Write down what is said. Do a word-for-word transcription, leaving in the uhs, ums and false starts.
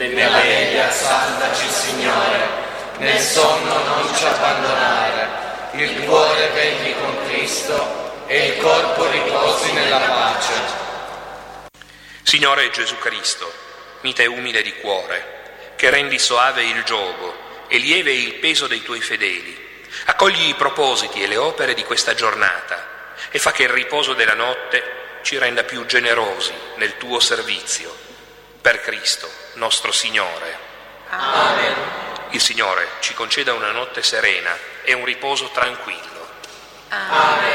Nella veglia salvaci, Signore, nel sonno non ci abbandonare, il cuore vegli con Cristo e il corpo riposi nella pace. Signore Gesù Cristo, mite e umile di cuore, che rendi soave il giogo e lieve il peso dei tuoi fedeli, accogli i propositi e le opere di questa giornata e fa che il riposo della notte ci renda più generosi nel tuo servizio. Per Cristo, nostro Signore. Amen. Il Signore ci conceda una notte serena e un riposo tranquillo. Amen.